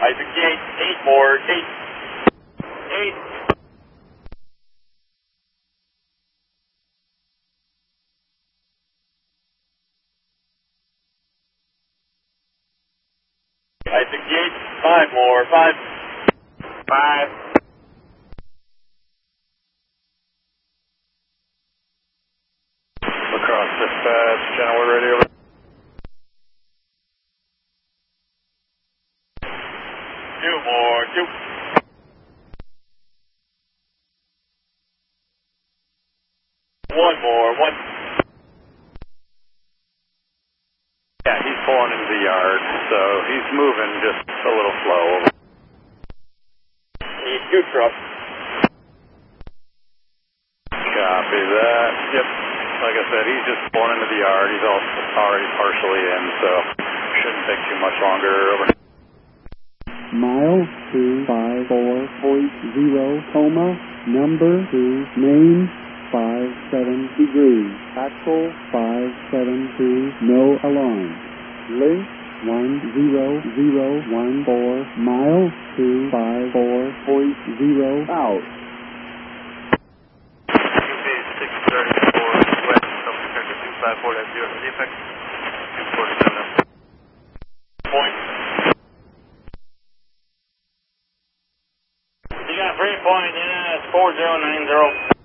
I-58, 8 more, 8. 8. I-58, 5 more, 5. 5. Across dispatch, channel radio. 2 more, 2. 1 more, 1. Yeah, he's pulling into the yard, so he's moving just a little slow. Need 2 trucks. Copy that. Yep. Like I said, he's just pulling into the yard. He's already partially in, so shouldn't take too much longer. Over. Mile 254.0, coma, number 2, main 57 degrees, axle 572, no alarm. Link 10014, mile 254.0 out. Point. You got 3 point, 4090.